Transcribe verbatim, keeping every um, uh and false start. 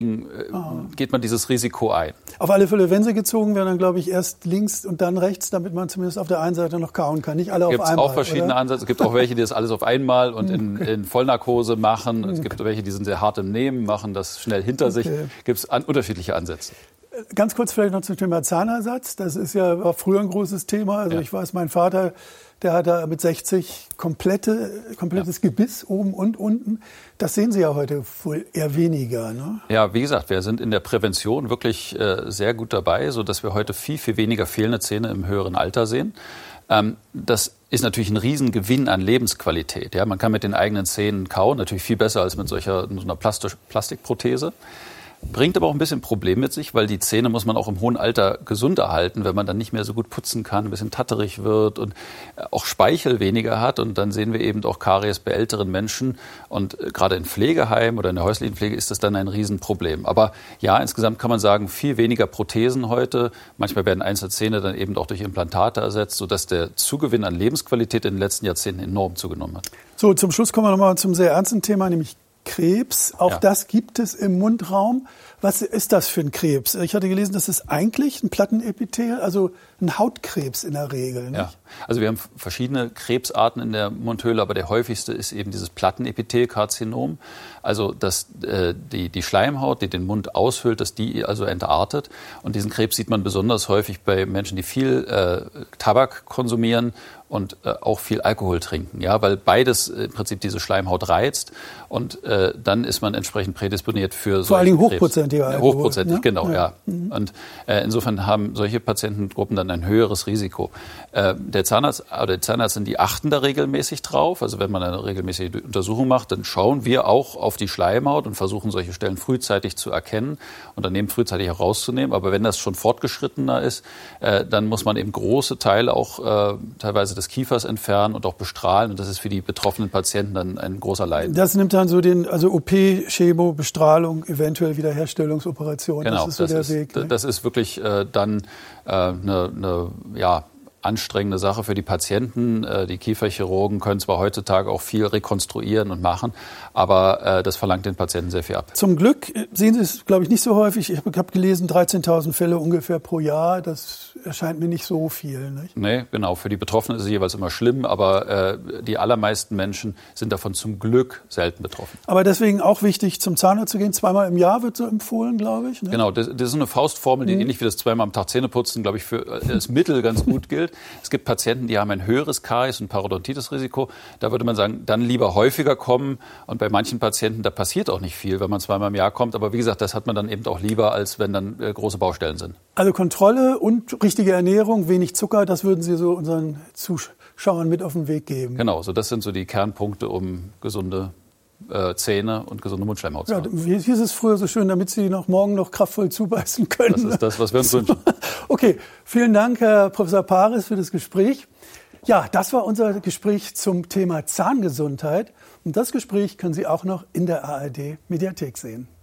geht man dieses Risiko ein. Auf alle Fälle, wenn sie gezogen werden, dann glaube ich erst links und dann rechts, damit man zumindest auf der einen Seite noch kauen kann. Nicht alle auf einmal. Es gibt auch verschiedene oder? Ansätze. Es gibt auch welche, die das alles auf einmal und in, in Vollnarkose machen. Es gibt welche, die sind sehr hart im Nehmen, machen das schnell hinter okay. sich. Gibt es an, unterschiedliche Ansätze. Ganz kurz vielleicht noch zum Thema Zahnersatz. Das ist ja war früher ein großes Thema. Also ja. ich weiß, mein Vater, der hat da mit sechzig komplette, komplettes ja. Gebiss oben und unten. Das sehen Sie ja heute wohl eher weniger, ne? Ja, wie gesagt, wir sind in der Prävention wirklich äh, sehr gut dabei, sodass wir heute viel, viel weniger fehlende Zähne im höheren Alter sehen. Ähm, das ist natürlich ein Riesengewinn an Lebensqualität. Ja, man kann mit den eigenen Zähnen kauen, natürlich viel besser als mit solcher so einer Plastisch- Plastikprothese. Bringt aber auch ein bisschen Problem mit sich, weil die Zähne muss man auch im hohen Alter gesund erhalten, wenn man dann nicht mehr so gut putzen kann, ein bisschen tatterig wird und auch Speichel weniger hat. Und dann sehen wir eben auch Karies bei älteren Menschen. Und gerade in Pflegeheimen oder in der häuslichen Pflege ist das dann ein Riesenproblem. Aber ja, insgesamt kann man sagen, viel weniger Prothesen heute. Manchmal werden einzelne Zähne dann eben auch durch Implantate ersetzt, sodass der Zugewinn an Lebensqualität in den letzten Jahrzehnten enorm zugenommen hat. So, zum Schluss kommen wir nochmal zum sehr ernsten Thema, nämlich Krebs, auch ja. das gibt es im Mundraum. Was ist das für ein Krebs? Ich hatte gelesen, das ist eigentlich ein Plattenepithel, also ein Hautkrebs in der Regel. Nicht? Ja, also wir haben verschiedene Krebsarten in der Mundhöhle, aber der häufigste ist eben dieses Plattenepithelkarzinom. Also dass äh, die, die Schleimhaut, die den Mund aushöhlt, dass die also entartet. Und diesen Krebs sieht man besonders häufig bei Menschen, die viel äh, Tabak konsumieren und äh, auch viel Alkohol trinken, ja, weil beides im Prinzip diese Schleimhaut reizt und äh, dann ist man entsprechend prädisponiert für vor allen Dingen hochprozentiger Alkohol. Hochprozentig, ne? genau, ja. ja. Mhm. Und äh, insofern haben solche Patientengruppen dann ein höheres Risiko. Äh, der Zahnarzt oder die Zahnärztin, die achten da regelmäßig drauf. Also wenn man eine regelmäßige Untersuchung macht, dann schauen wir auch auf die Schleimhaut und versuchen solche Stellen frühzeitig zu erkennen und daneben frühzeitig herauszunehmen. Aber wenn das schon fortgeschrittener ist, äh, dann muss man eben große Teile auch äh, teilweise des Kiefers entfernen und auch bestrahlen. Und das ist für die betroffenen Patienten dann ein großer Leiden. Das nimmt dann so den, also O P, Chemo, Bestrahlung, eventuell Wiederherstellungsoperation. Genau, das ist so das der ist, Weg. Ne? Das ist wirklich äh, dann eine äh, ne, ne, ja, anstrengende Sache für die Patienten. Die Kieferchirurgen können zwar heutzutage auch viel rekonstruieren und machen, aber äh, das verlangt den Patienten sehr viel ab. Zum Glück sehen Sie es, glaube ich, nicht so häufig. Ich habe hab gelesen, dreizehntausend Fälle ungefähr pro Jahr. Das erscheint mir nicht so viel. Nicht? Nee, genau. Für die Betroffenen ist es jeweils immer schlimm, aber äh, die allermeisten Menschen sind davon zum Glück selten betroffen. Aber deswegen auch wichtig, zum Zahnarzt zu gehen. Zweimal im Jahr wird so empfohlen, glaube ich. Ne? Genau, das, das ist eine Faustformel, die mhm. ähnlich wie das zweimal am Tag Zähneputzen, glaube ich, für das Mittel ganz gut gilt. Es gibt Patienten, die haben ein höheres Karies- und Parodontitis-Risiko. Da würde man sagen, dann lieber häufiger kommen. Und bei manchen Patienten, da passiert auch nicht viel, wenn man zweimal im Jahr kommt. Aber wie gesagt, das hat man dann eben auch lieber, als wenn dann äh, große Baustellen sind. Also Kontrolle und richtige Ernährung, wenig Zucker, das würden Sie so unseren Zuschauern mit auf den Weg geben. Genau, so das sind so die Kernpunkte, um gesunde äh, Zähne und gesunde Mundschleimhaut zu ja, haben. Wie hieß es früher so schön, damit Sie noch morgen noch kraftvoll zubeißen können. Das ist das, was wir uns wünschen. Okay, vielen Dank, Herr Professor Paris, für das Gespräch. Ja, das war unser Gespräch zum Thema Zahngesundheit. Und das Gespräch können Sie auch noch in der A R D Mediathek sehen.